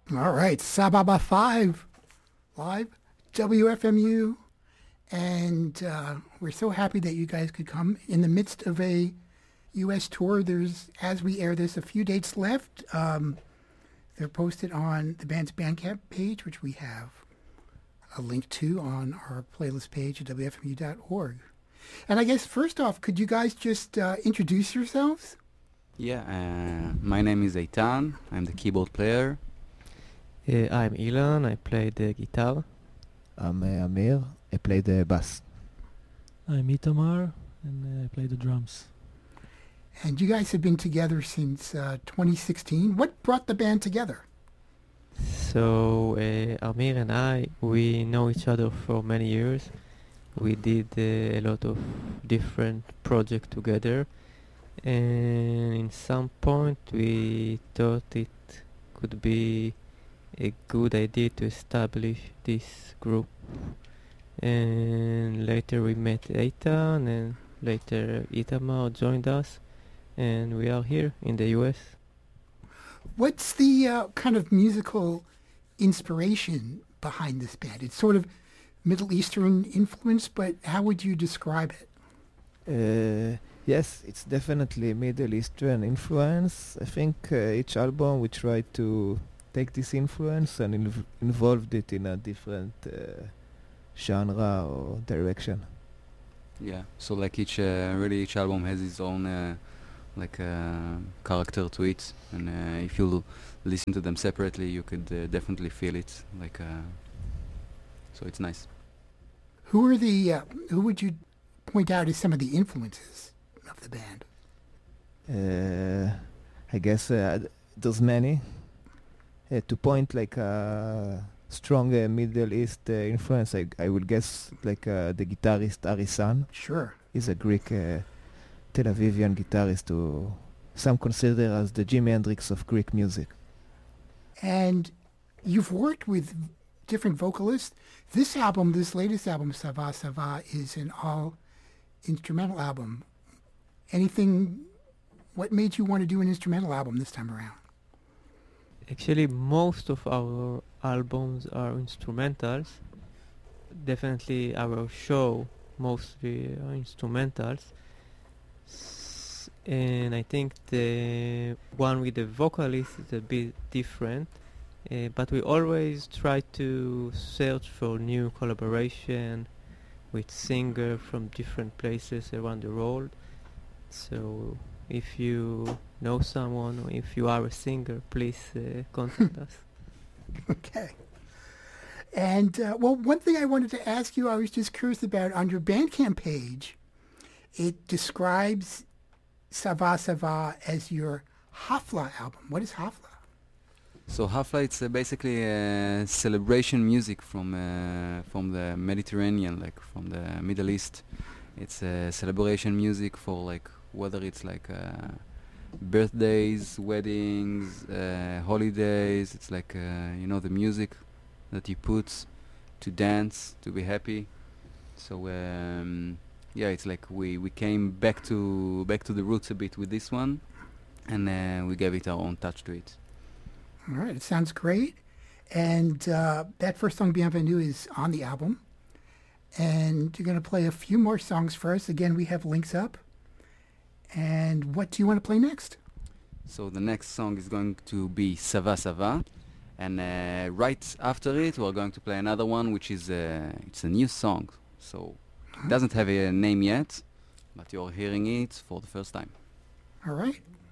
All right, Sababa 5 live, WFMU, and we're so happy that you guys could come in the midst of a U.S. tour. There's, as we air this, a few dates left. They're posted on the band's Bandcamp page, which we have a link to on our playlist page at WFMU.org. And I guess first off, could you guys just introduce yourselves? Yeah, my name is Eitan. I'm the keyboard player. I'm Ilan. I play the guitar. I'm Amir. I play the bass. I'm Itamar, and I play the drums. And you guys have been together since 2016. What brought the band together? So Amir and I, we know each other for many years. We did a lot of different projects together, and in some point we thought it could be a good idea to establish this group. And later we met Eitan, and later Itamar joined us, and we are here in the US. What's the kind of musical inspiration behind this band? It's sort of Middle Eastern influence, but how would you describe it? Yes, it's definitely Middle Eastern influence. I think each album we try to take this influence and involved it in a different genre or direction. Yeah, so like each album has its own character to it, and if you listen to them separately, you could definitely feel it. So it's nice. Who would you point out as some of the influences of the band? I guess there's many. To point like a strong Middle East influence, I would guess like the guitarist Arisan. Sure. He's a Greek Tel Avivian guitarist who some consider as the Jimi Hendrix of Greek music. And you've worked with different vocalists. This latest album, Sava Sava, is an all-instrumental album. What made you want to do an instrumental album this time around? Actually, most of our albums are instrumentals. Definitely our show mostly are instrumentals. And I think the one with the vocalist is a bit different. But we always try to search for new collaboration with singers from different places around the world. So if you know someone or if you are a singer, please contact us. Okay. And, one thing I wanted to ask you, I was just curious about, on your Bandcamp page, it describes Sava Sava as your Hafla album. What is Hafla? So Hafla, it's basically celebration music from the Mediterranean, like from the Middle East. It's celebration music for like whether it's like birthdays, weddings, holidays. It's like the music that you put to dance, to be happy. So it's like we came back to the roots a bit with this one, and we gave it our own touch to it. All right, it sounds great. And that first song, Bienvenue, is on the album. And you're going to play a few more songs for us. Again, we have links up. And what do you want to play next? So the next song is going to be Sava Sava. And right after it, we're going to play another one, which is it's a new song. So it doesn't have a name yet, but you're hearing it for the first time. All right.